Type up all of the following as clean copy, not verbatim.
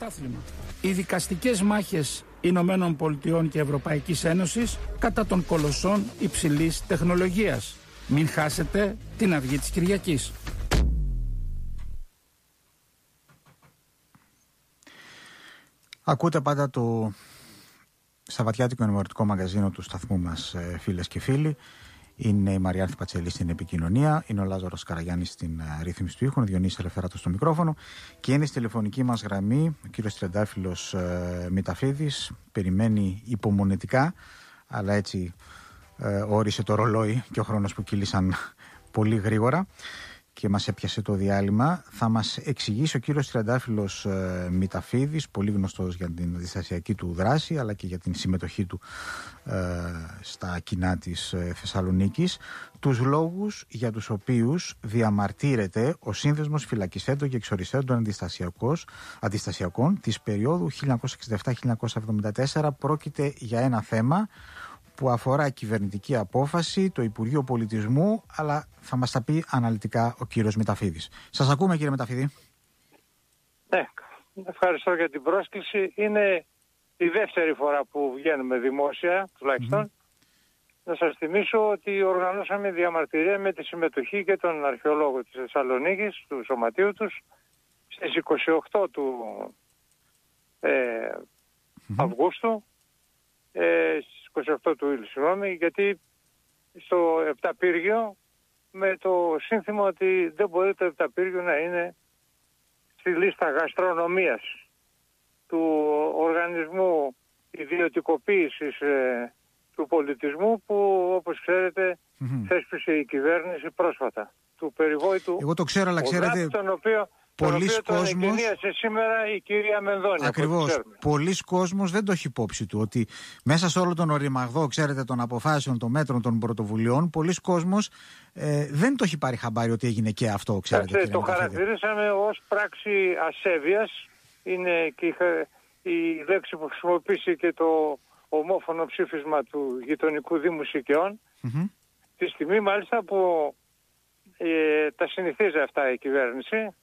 πρωτάθλημα. Οι δικαστικές μάχες Ηνωμένων Πολιτειών και Ευρωπαϊκής Ένωσης κατά των κολοσσών υψηλής τεχνολογίας. Μην χάσετε την αυγή της Κυριακής. Ακούτε πάντα το σαββατιάτικο ενημερωτικό μαγαζίνο του σταθμού μας, φίλες και φίλοι. Είναι η Μαριάνθη Πατσέλη στην επικοινωνία, είναι ο Λάζαρος Καραγιάννης στην ρύθμιση του ήχου, ο Διονύσης Ελευθεράτος στο μικρόφωνο και είναι στη τηλεφωνική μας γραμμή ο κύριος Τριαντάφυλλος Μηταφίδης. Περιμένει υπομονετικά, αλλά έτσι όρισε το ρολόι και ο χρόνος που κύλησαν πολύ γρήγορα και μας έπιασε το διάλειμμα. Θα μας εξηγήσει ο κύριος Τριαντάφυλλος Μηταφίδης, πολύ γνωστός για την αντιστασιακή του δράση αλλά και για την συμμετοχή του στα κοινά της Θεσσαλονίκης, τους λόγους για τους οποίους διαμαρτύρεται ο Σύνδεσμος Φυλακισέντων και Εξοριστέντων Αντιστασιακών της περίοδου 1967-1974. Πρόκειται για ένα θέμα που αφορά κυβερνητική απόφαση, το Υπουργείο Πολιτισμού, αλλά θα μας τα πει αναλυτικά ο κύριος Μηταφίδης. Σας ακούμε, κύριε Μηταφίδη. Ναι, ευχαριστώ για την πρόσκληση. Είναι η δεύτερη φορά που βγαίνουμε δημόσια, τουλάχιστον. Να σας θυμίσω ότι οργανώσαμε διαμαρτυρία με τη συμμετοχή και των αρχαιολόγων της Θεσσαλονίκης, του σωματείου τους, στις 28 του Αυγούστου, στις 28 του Ήλιου, συγγνώμη, γιατί στο Επταπύργιο με το σύνθημα ότι δεν μπορεί το Επταπύργιο να είναι στη λίστα γαστρονομίας του Οργανισμού Ιδιωτικοποίησης του Πολιτισμού που, όπως ξέρετε, θέσπισε η κυβέρνηση πρόσφατα. Του περιβόητου. Εγώ το ξέρω, αλλά ξέρετε, τον οποίο τον εγκαινίασε σήμερα η κυρία Μενδώνη. Ακριβώς. Πολλοί κόσμος δεν το έχει υπόψη του ότι μέσα σε όλο τον οριμαγδό, ξέρετε, των αποφάσεων, των μέτρων, των πρωτοβουλειών, πολλοί κόσμος δεν το έχει πάρει χαμπάρι ότι έγινε και αυτό, ξέρετε. Το χαρακτηρίσαμε ως πράξη ασέβειας. Είναι και η λέξη που χρησιμοποιήσει και το ομόφωνο ψήφισμα του γειτονικού Δήμου Σικαιών. Τη στιγμή μάλιστα που τα συνηθίζει αυτά η κυβέρνηση,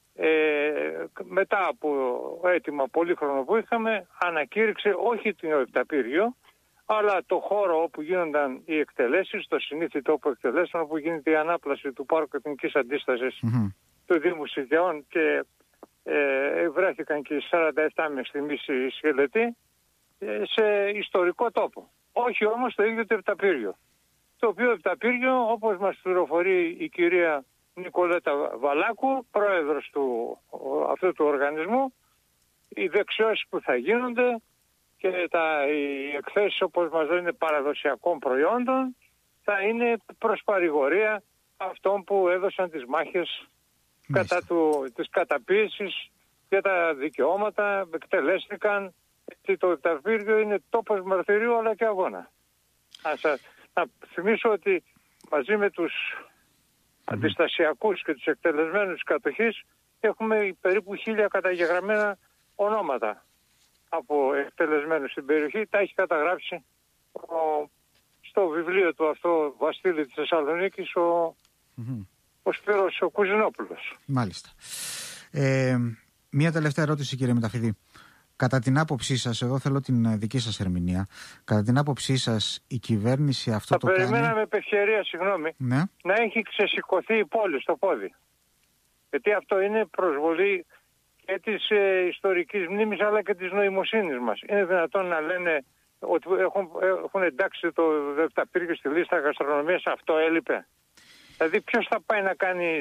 μετά από αίτημα πολύχρονο που είχαμε, ανακήρυξε όχι το Επταπύργιο, αλλά το χώρο όπου γίνονταν οι εκτελέσεις, το συνήθι τόπο εκτελέσεων, όπου γίνεται η ανάπλαση του Πάρκου Εθνικής Αντίστασης του Δήμου Σικαιών και βρέθηκαν και 47 μέχρι στιγμής οι σκελετοί, σε ιστορικό τόπο. Όχι όμως το ίδιο το Επταπύργιο. Το οποίο Επταπύργιο, όπως μας πληροφορεί η κυρία Νικολέτα Βαλάκου, πρόεδρος αυτού του οργανισμού, οι δεξιώσεις που θα γίνονται και οι εκθέσεις, όπως μας λένε, παραδοσιακών προϊόντων θα είναι προς παρηγορία αυτών που έδωσαν τις μάχες κατά της καταπίεσης και τα δικαιώματα εκτελέστηκαν. Το Επταπύργιο είναι τόπος μαρτυρίου αλλά και αγώνα. Να θυμίσω ότι μαζί με τους αντιστασιακούς και τους εκτελεσμένους της κατοχής έχουμε περίπου 1000 καταγεγραμμένα ονόματα από εκτελεσμένους στην περιοχή. Τα έχει καταγράψει στο βιβλίο του αυτό Βαστίλη της Θεσσαλονίκης ο Σπύρος ο Κουζινόπουλος. Μάλιστα. Μία τελευταία ερώτηση, κύριε Μηταφίδη. Κατά την άποψή σας, εδώ θέλω την δική σας ερμηνεία, κατά την άποψή σας η κυβέρνηση αυτό το κάνει... Θα περιμέναμε επ' ευκαιρία, συγγνώμη, να έχει ξεσηκωθεί η πόλη στο πόδι. Γιατί αυτό είναι προσβολή και της ιστορικής μνήμης αλλά και της νοημοσύνης μας. Είναι δυνατόν να λένε ότι έχουν εντάξει το Επταπύργιο στη λίστα γαστρονομίας, αυτό έλειπε? Δηλαδή ποιος θα πάει να κάνει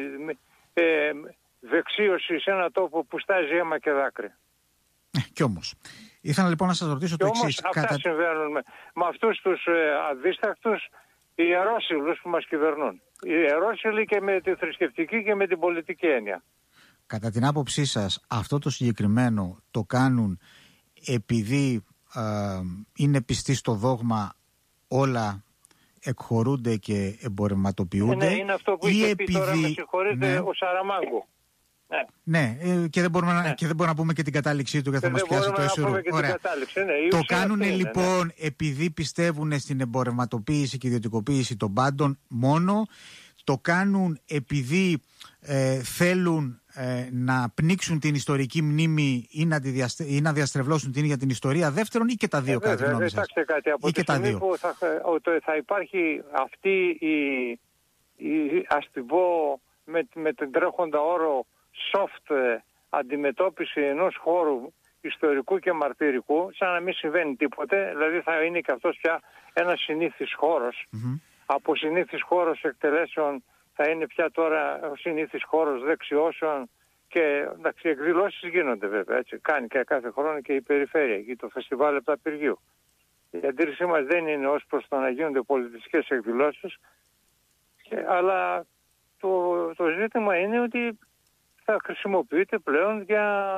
δεξίωση σε ένα τόπο που στάζει αίμα και δάκρυ? Κι όμως, ήθελα λοιπόν να σας ρωτήσω το εξής. Αυτά συμβαίνουν με αυτούς τους αδίστακτους ιερόσυλους που μας κυβερνούν. Οι ιερόσυλοι και με τη θρησκευτική και με την πολιτική έννοια. Κατά την άποψή σας, αυτό το συγκεκριμένο το κάνουν επειδή είναι πιστοί στο δόγμα, όλα εκχωρούνται και εμπορευματοποιούνται? Ναι, είναι αυτό που είχε πει τώρα, με συγχωρείτε, ο Σαραμάγκο. Ναι, και δεν μπορούμε να πούμε και την κατάληξή του γιατί θα μας πιάσει το ΕΣΥΡΟΥ. Το κάνουν λοιπόν επειδή πιστεύουν στην εμπορευματοποίηση και ιδιωτικοποίηση των πάντων μόνο. το κάνουν επειδή θέλουν να πνίξουν την ιστορική μνήμη ή να διαστρεβλώσουν την ίδια την ιστορία? Δεύτερον, ή και τα δύο, κατά τη γνώμη σας? Κοιτάξτε κάτι, από τη στιγμή που θα υπάρχει αυτή ας την πω με την τρέχοντα όρο soft αντιμετώπιση ενός χώρου ιστορικού και μαρτυρικού, σαν να μην συμβαίνει τίποτε, δηλαδή θα είναι και αυτός πια ένας συνήθις χώρος. Από συνήθις χώρος εκτελέσεων θα είναι πια τώρα ο συνήθις χώρος δεξιώσεων και εντάξει, εκδηλώσεις γίνονται βέβαια, έτσι. Κάνει και κάθε χρόνο και η περιφέρεια και το φεστιβάλ Επταπηργίου. Η αντίρρησή μας δεν είναι ως προς το να γίνονται πολιτιστικές εκδηλώσεις, αλλά το ζήτημα είναι ότι θα χρησιμοποιείται πλέον για...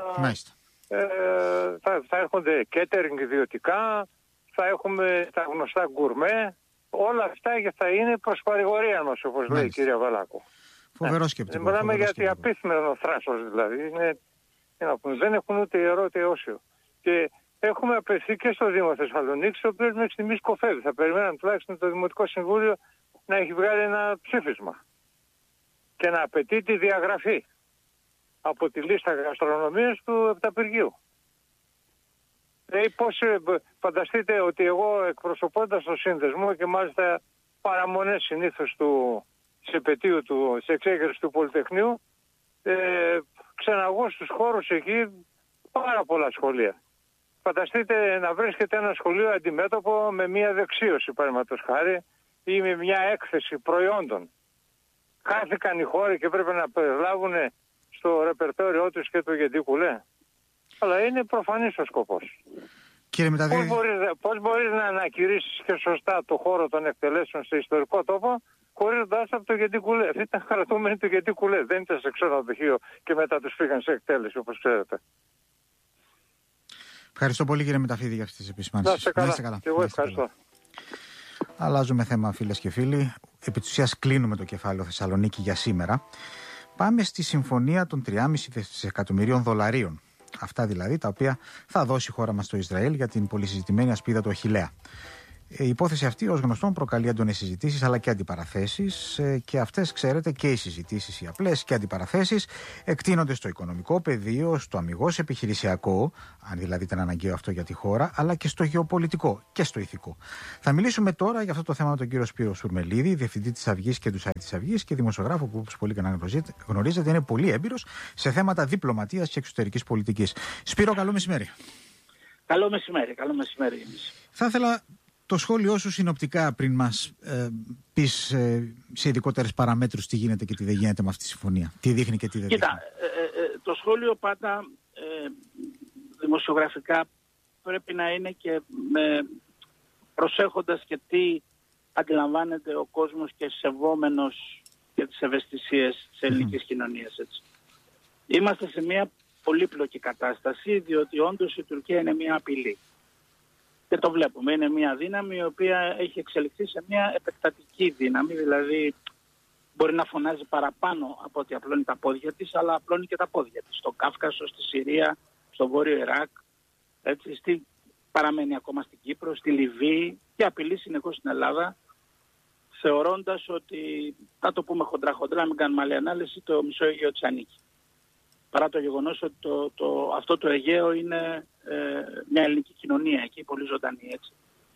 θα έρχονται catering ιδιωτικά, θα έχουμε τα γνωστά γκουρμέ, όλα αυτά θα είναι προς παρηγορία μας, όπως λέει η κυρία Βαλάκου. Φοβερό σκεπτικό. Μιλάμε για απίθμενο θράσος δηλαδή. Δεν έχουν ούτε ιερό ούτε όσιο. Και έχουμε απευθεί και στο Δήμο Θεσσαλονίκης, ο οποίος μέχρι στιγμής κοφεύει. Θα περιμέναμε τουλάχιστον το Δημοτικό Συμβούλιο να έχει βγάλει ένα ψήφισμα και να απαιτεί τη διαγραφή από τη λίστα γαστρονομίας του Επταπηργείου. Πώς φανταστείτε ότι εγώ εκπροσωπώντας το σύνδεσμο και μάλιστα παραμονές συνήθως της επετείου της εξέγερσης του Πολυτεχνείου, ξεναγώ στους χώρους εκεί πάρα πολλά σχολεία. Φανταστείτε να βρίσκεται ένα σχολείο αντιμέτωπο με μια δεξίωση, παραδείγματος χάρη, ή με μια έκθεση προϊόντων. Χάθηκαν οι χώροι και πρέπει να περιλάβουν στο ρεπερτόριό τους και το γεντίκουλε. Αλλά είναι προφανής ο σκοπός. Πώς μπορείς να ανακηρύσεις και σωστά το χώρο των εκτελέσεων σε ιστορικό τόπο χωρίς να δώσεις από το γεντίκουλε? Αυτή ήταν χαρακτούμενη του γεντίκουλε. Δεν ήταν σε ξενοδοχείο και μετά τους φύγαν σε εκτέλεση, όπως ξέρετε. Ευχαριστώ πολύ, κύριε Μεταφίδη, για αυτές τις επισημάνσεις. Να είστε καλά. Και εγώ ευχαριστώ. Αλλάζουμε θέμα, φίλες και φίλοι. Επί της ουσίας κλείνουμε το κεφάλαιο Θεσσαλονίκη για σήμερα. Πάμε στη συμφωνία των 3,5 δισεκατομμυρίων δολαρίων. Αυτά δηλαδή τα οποία θα δώσει η χώρα μας στο Ισραήλ για την πολυσυζητημένη ασπίδα του Αχιλλέα. Η υπόθεση αυτή, ως γνωστόν, προκαλεί έντονες συζητήσεις αλλά και αντιπαραθέσεις, και αυτές, ξέρετε, και οι συζητήσεις οι απλές και αντιπαραθέσεις εκτείνονται στο οικονομικό πεδίο, στο αμιγώς επιχειρησιακό, αν δηλαδή ήταν αναγκαίο αυτό για τη χώρα, αλλά και στο γεωπολιτικό και στο ηθικό. Θα μιλήσουμε τώρα για αυτό το θέμα με τον κύριο Σπύρο Σουρμελίδη, διευθυντή της Αυγής και του site της Αυγής και δημοσιογράφο που, όπως πολύ καλά γνωρίζετε, είναι πολύ έμπειρος σε θέματα διπλωματίας και εξωτερικής πολιτικής. Σπύρο, καλό μεσημέρι. Καλό μεσημέρι. Θα ήθελα το σχόλιο σου συνοπτικά πριν μας πεις σε ειδικότερες παραμέτρους τι γίνεται και τι δεν γίνεται με αυτή τη συμφωνία. Τι δείχνει και τι δεν δείχνει. Το σχόλιο πάντα δημοσιογραφικά πρέπει να είναι και προσέχοντας και τι αντιλαμβάνεται ο κόσμος και σεβόμενος για τις ευαισθησίες της ελληνικής κοινωνίας. Έτσι. Είμαστε σε μια πολύπλοκη κατάσταση, διότι όντως η Τουρκία είναι μια απειλή. Και το βλέπουμε. Είναι μια δύναμη η οποία έχει εξελιχθεί σε μια επεκτατική δύναμη, δηλαδή μπορεί να φωνάζει παραπάνω από ότι απλώνει τα πόδια της, αλλά απλώνει και τα πόδια της. Στο Κάφκασο, στη Συρία, στο Βόρειο Ιράκ, έτσι, παραμένει ακόμα στην Κύπρο, στη Λιβύη και απειλεί συνεχώς στην Ελλάδα, θεωρώντας ότι, θα το πούμε χοντρά, μην κάνουμε άλλη ανάλυση, το μισό Αιγαίο της ανήκει. Παρά το γεγονός ότι αυτό το Αιγαίο είναι μια ελληνική κοινωνία εκεί, πολύ ζωντανή, έτσι.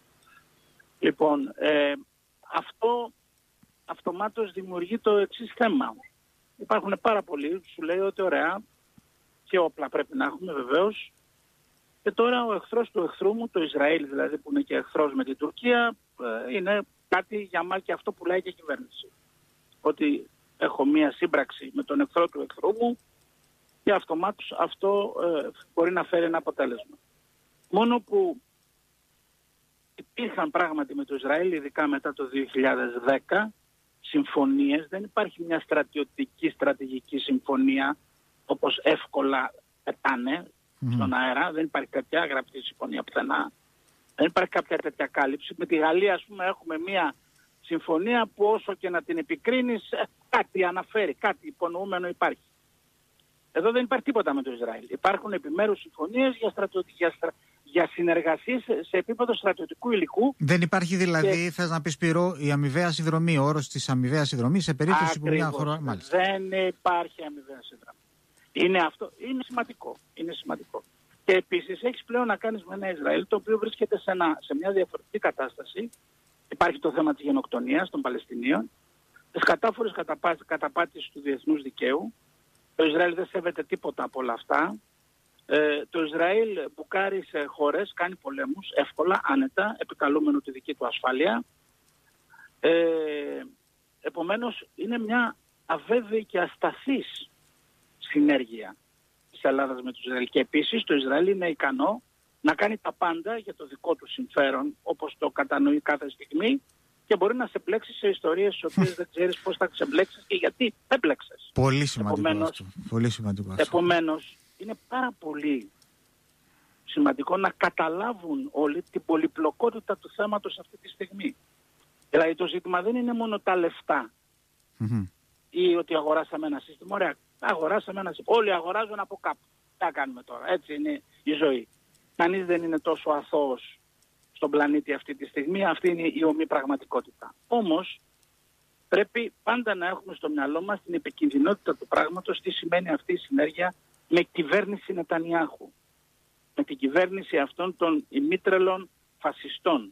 Λοιπόν, αυτό αυτομάτως δημιουργεί το εξής θέμα. Υπάρχουν πάρα πολλοί, σου λέει ότι ωραία, και όπλα πρέπει να έχουμε βεβαίως, και τώρα ο εχθρός του εχθρού μου, το Ισραήλ δηλαδή, που είναι και εχθρός με την Τουρκία, είναι κάτι για μένα και αυτό που λέει και η κυβέρνηση. Ότι έχω μία σύμπραξη με τον εχθρό του εχθρού μου, και αυτομάτως αυτό μπορεί να φέρει ένα αποτέλεσμα. Μόνο που υπήρχαν πράγματι με το Ισραήλ, ειδικά μετά το 2010, συμφωνίες. Δεν υπάρχει μια στρατηγική συμφωνία, όπως εύκολα πετάνε στον αέρα. Δεν υπάρχει κάποια γραπτή συμφωνία πουθενά. Δεν υπάρχει κάποια τέτοια κάλυψη. Με τη Γαλλία, ας πούμε, έχουμε μια συμφωνία που όσο και να την επικρίνεις, κάτι αναφέρει, κάτι υπονοούμενο υπάρχει. για συνεργασίες σε επίπεδο στρατιωτικού υλικού. Δεν υπάρχει δηλαδή, θες να πεις, Σπύρο, η αμοιβαία συνδρομή, ο όρος της αμοιβαίας συνδρομής σε περίπτωση που μια χώρα... Μάλιστα. Δεν υπάρχει αμοιβαία συνδρομή. Είναι σημαντικό. Είναι σημαντικό. Και επίσης έχεις πλέον να κάνεις με ένα Ισραήλ το οποίο βρίσκεται σε μια διαφορετική κατάσταση. Υπάρχει το θέμα της γενοκτονίας των Παλαιστινίων, της κατάφορης καταπάτησης του διεθνούς δικαίου. Το Ισραήλ δεν σέβεται τίποτα από όλα αυτά. Το Ισραήλ μπουκάρει σε χώρες, κάνει πολέμους εύκολα, άνετα, επικαλούμενο τη δική του ασφάλεια. Επομένως είναι μια αβέβαιη και ασταθής συνέργεια της Ελλάδας με το Ισραήλ. Και επίσης το Ισραήλ είναι ικανό να κάνει τα πάντα για το δικό του συμφέρον, όπως το κατανοεί κάθε στιγμή, και μπορεί να σε μπλέξει σε ιστορίες στις οποίες δεν ξέρεις πώς θα ξεμπλέξεις και γιατί έμπλεξες. Πολύ σημαντικό αυτό. Πολύ σημαντικό αυτό. Επομένως, είναι πάρα πολύ σημαντικό να καταλάβουν όλοι την πολυπλοκότητα του θέματος αυτή τη στιγμή. Δηλαδή το ζήτημα δεν είναι μόνο τα λεφτά ή ότι αγοράσαμε ένα σύστημα. Ωραία, αγοράσαμε ένα σύστημα. Όλοι αγοράζουν από κάπου. Τι θα κάνουμε τώρα. Έτσι είναι η ζωή. Κανείς δεν είναι τόσο αθώος στον πλανήτη αυτή τη στιγμή. Αυτή είναι η ομή πραγματικότητα. Όμως πρέπει πάντα να έχουμε στο μυαλό μας την επικινδυνότητα του πράγματος, τι σημαίνει αυτή η συνέργεια με κυβέρνηση Νετανιάχου. Με την κυβέρνηση αυτών των ημίτρελων φασιστών.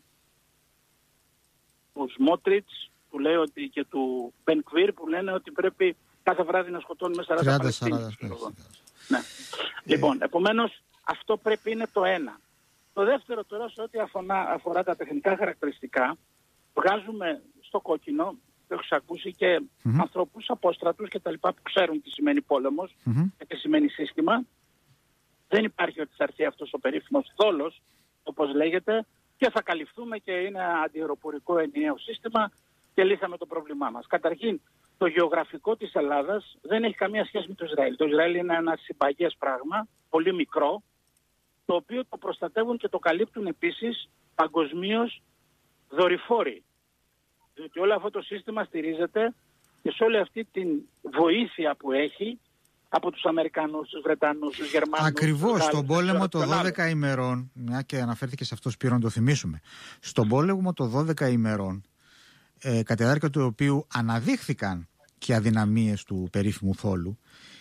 Του Σμότριτς που λέει ότι, και του Μπενκβίρ που λένε ότι πρέπει κάθε βράδυ να σκοτώνουμε 40 Παλαιστίνιους. Ναι. Λοιπόν, επομένως αυτό πρέπει είναι το ένα. Το δεύτερο τώρα, σε ό,τι αφορά τα τεχνικά χαρακτηριστικά, βγάζουμε στο κόκκινο, το έχεις ακούσει, και ανθρώπους, απόστρατους και τα λοιπά που ξέρουν τι σημαίνει πόλεμος και τι σημαίνει σύστημα. Δεν υπάρχει ότι θα έρθει αυτός ο περίφημος θόλος, όπως λέγεται, και θα καλυφθούμε και είναι αντιεροπορικό ενιαίο σύστημα και λύσαμε το πρόβλημά μας. Καταρχήν, το γεωγραφικό της Ελλάδας δεν έχει καμία σχέση με το Ισραήλ. Το Ισραήλ είναι ένα συμπαγές πράγμα, πολύ μικρό, το οποίο το προστατεύουν και το καλύπτουν επίσης παγκοσμίως δορυφόροι. Διότι όλο αυτό το σύστημα στηρίζεται και σε όλη αυτή την βοήθεια που έχει από τους Αμερικανούς, τους Βρετανούς, τους Γερμανούς. Ακριβώς, στον πόλεμο των 12 ημερών, μια και αναφέρθηκε σε αυτό, Σπύρο, να το θυμίσουμε. Στον πόλεμο των 12 ημερών, κατά τη διάρκεια του οποίου αναδείχθηκαν και αδυναμίες του περίφημου θόλου,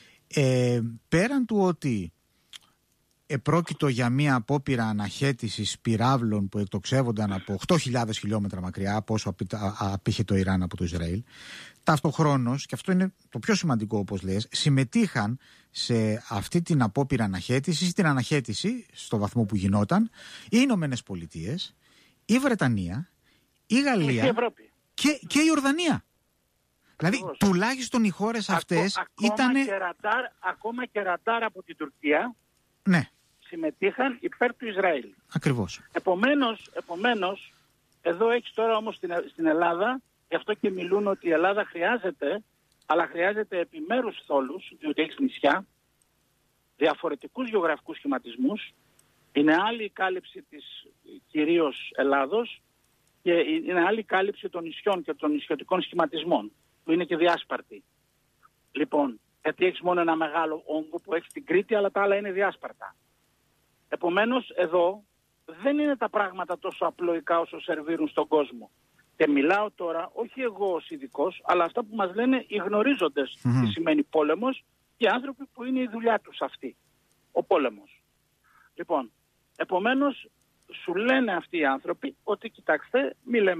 πέραν του ότι επρόκειτο για μια απόπειρα αναχέτησης πυράβλων που εκτοξεύονταν από 8.000 χιλιόμετρα μακριά, πόσο απήχε το Ιράν από το Ισραήλ, ταυτοχρόνως, και αυτό είναι το πιο σημαντικό όπως λες, συμμετείχαν σε αυτή την απόπειρα αναχέτησης, την αναχέτηση στο βαθμό που γινόταν, οι Ηνωμένες Πολιτείες, η Βρετανία, η Γαλλία και η Ορδανία. Δηλαδή τουλάχιστον οι χώρες αυτές ήταν... Ακόμα και ραντάρ από την Τουρκία. Ναι. Συμμετείχαν υπέρ του Ισραήλ. Ακριβώς. Επομένως, εδώ έχεις τώρα όμως στην Ελλάδα, γι' αυτό και μιλούν ότι η Ελλάδα χρειάζεται, αλλά χρειάζεται επιμέρους θόλους, διότι έχεις νησιά, διαφορετικούς γεωγραφικούς σχηματισμούς, είναι άλλη η κάλυψη της κυρίως Ελλάδος και είναι άλλη η κάλυψη των νησιών και των νησιωτικών σχηματισμών, που είναι και διάσπαρτοι. Λοιπόν, γιατί έχεις μόνο ένα μεγάλο όγκο που έχει στην Κρήτη, αλλά τα άλλα είναι διάσπαρτα. Επομένως, εδώ δεν είναι τα πράγματα τόσο απλοϊκά όσο σερβίρουν στον κόσμο. Και μιλάω τώρα, όχι εγώ ως ειδικός, αλλά αυτά που μας λένε οι γνωρίζοντες τι σημαίνει πόλεμος και οι άνθρωποι που είναι η δουλειά τους αυτή, ο πόλεμος. Λοιπόν, επομένως, σου λένε αυτοί οι άνθρωποι ότι κοιτάξτε, μη λέμε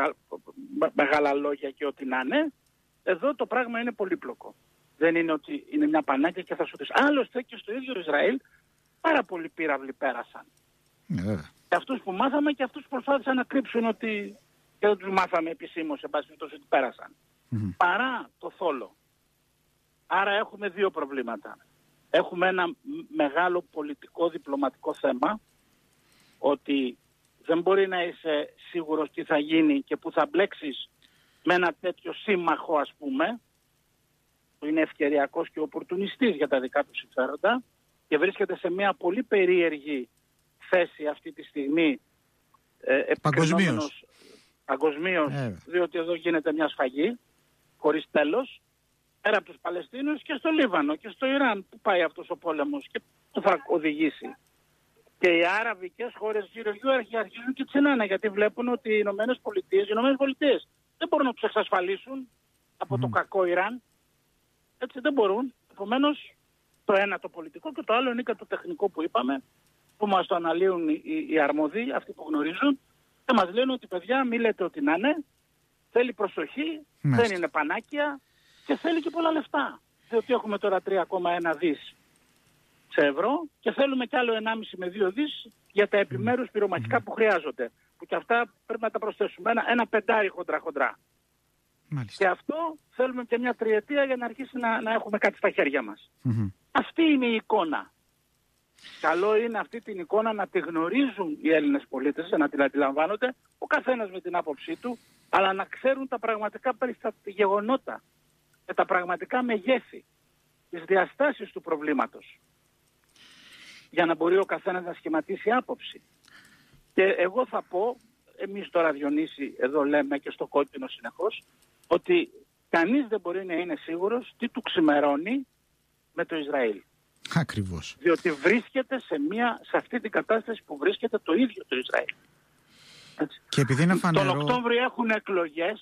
μεγάλα λόγια και ό,τι να είναι, εδώ το πράγμα είναι πολύπλοκο. Δεν είναι ότι είναι μια πανάκια και θα σου δεις. Άλλωστε και στο ίδιο Ισραήλ πάρα πολλοί πύραυλοι πέρασαν. Και αυτούς που μάθαμε και αυτούς που προσπάθησαν να κρύψουν ότι και δεν τους μάθαμε επισήμως, εν πάση περιπτώσει, ότι πέρασαν. Παρά το θόλο. Άρα έχουμε δύο προβλήματα. Έχουμε ένα μεγάλο πολιτικό διπλωματικό θέμα, ότι δεν μπορεί να είσαι σίγουρος τι θα γίνει και που θα μπλέξεις με ένα τέτοιο σύμμαχο, ας πούμε, που είναι ευκαιριακός και οπορτουνιστής για τα δικά του συμφέροντα και βρίσκεται σε μια πολύ περίεργη θέση αυτή τη στιγμή παγκοσμίως, διότι εδώ γίνεται μια σφαγή χωρίς τέλος, πέρα από τους Παλαιστίνους και στο Λίβανο και στο Ιράν που πάει αυτός ο πόλεμος και που θα οδηγήσει. Και οι αραβικές χώρες γύρω-γύρω αρχίζουν και τσινάνε, γιατί βλέπουν ότι οι Ηνωμένες Πολιτείες δεν μπορούν να τους εξασφαλίσουν από το κακό Ιράν. Έτσι δεν μπορούν. Επομένως, το ένα το πολιτικό και το άλλο είναι και το τεχνικό που είπαμε, που μας το αναλύουν οι αρμόδιοι, αυτοί που γνωρίζουν, και μας λένε ότι παιδιά μην λέτε ότι να είναι, θέλει προσοχή, δεν είναι πανάκια και θέλει και πολλά λεφτά. Διότι έχουμε τώρα 3,1 δις σε ευρώ και θέλουμε κι άλλο 1,5 με 2 δις για τα επιμέρους πυρομαχικά που χρειάζονται. Που και αυτά πρέπει να τα προσθέσουμε. Ένα πεντάρι χοντρά. Μάλιστα. Και αυτό θέλουμε και μια τριετία για να αρχίσει να έχουμε κάτι στα χέρια μας. Αυτή είναι η εικόνα. Καλό είναι αυτή την εικόνα να τη γνωρίζουν οι Έλληνες πολίτες, να την αντιλαμβάνονται, ο καθένας με την άποψή του, αλλά να ξέρουν τα πραγματικά γεγονότα και τα πραγματικά μεγέθη, τις διαστάσεις του προβλήματος, για να μπορεί ο καθένας να σχηματίσει άποψη. Και εγώ θα πω, εμείς τώρα Διονύση εδώ λέμε και στο κόκκινο συνεχώς, ότι κανείς δεν μπορεί να είναι σίγουρος τι του ξημερώνει με το Ισραήλ. Ακριβώς. Διότι βρίσκεται σε αυτή την κατάσταση που βρίσκεται το ίδιο το Ισραήλ. Έτσι. Και επειδή είναι φανερό... Τον Οκτώβριο έχουν εκλογές.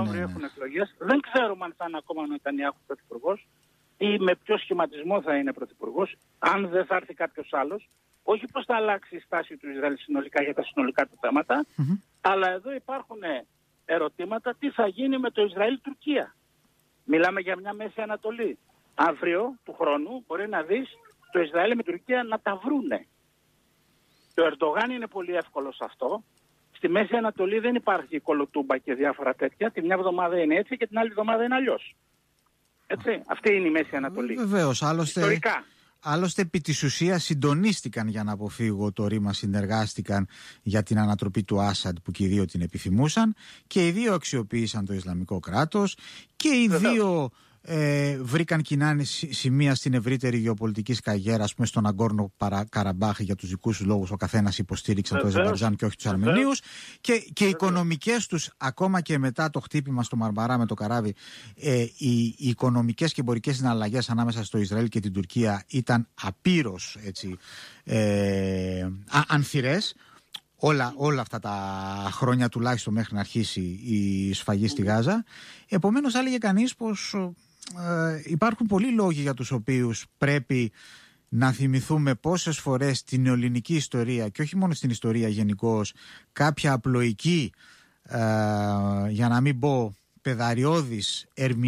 Δεν ξέρουμε αν θα είναι ακόμα ο Νετανιάχου πρωθυπουργός ή με ποιο σχηματισμό θα είναι πρωθυπουργός, αν δεν θα έρθει κάποιος άλλος. Όχι πως θα αλλάξει η στάση του Ισραήλ συνολικά για τα συνολικά του θέματα, αλλά εδώ υπάρχουν ερωτήματα τι θα γίνει με το Ισραήλ-Τουρκία. Μιλάμε για μια Μέση Ανατολή. Αύριο του χρόνου μπορεί να δεις το Ισραήλ με την Τουρκία να τα βρούνε. Το Ερντογάν είναι πολύ εύκολο σε αυτό. Στη Μέση Ανατολή δεν υπάρχει κολοτούμπα και διάφορα τέτοια. Τη μια εβδομάδα είναι έτσι και την άλλη εβδομάδα είναι αλλιώς. Έτσι. Αυτή είναι η Μέση Ανατολή. Βεβαίως. Άλλωστε επί της ουσίας συντονίστηκαν για να αποφύγω το ρήμα, συνεργάστηκαν για την ανατροπή του Άσαντ που και οι δύο την επιθυμούσαν και οι δύο αξιοποίησαν το Ισλαμικό κράτος και οι δύο βρήκαν κοινά σημεία στην ευρύτερη γεωπολιτική σκαγέρα, ας πούμε στον Αγκόρνο Καραμπάχ, για τους δικούς τους λόγους ο καθένας υποστήριξαν το Αζερμπαϊτζάν και όχι τους Αρμενίους, και οι οικονομικές τους, ακόμα και μετά το χτύπημα στο Μαρμαρά με το καράβι, οι οικονομικές και εμπορικές συναλλαγές ανάμεσα στο Ισραήλ και την Τουρκία ήταν απείρως ανθυρές όλα αυτά τα χρόνια, τουλάχιστον μέχρι να αρχίσει η σφαγή στη Γάζα. Επομένως θα έλεγε κανείς πως υπάρχουν πολλοί λόγοι για τους οποίους πρέπει να θυμηθούμε πόσες φορές στην ελληνική ιστορία και όχι μόνο στην ιστορία γενικώς κάποια απλοϊκή, για να μην πω παιδαριώδης ερμηνεία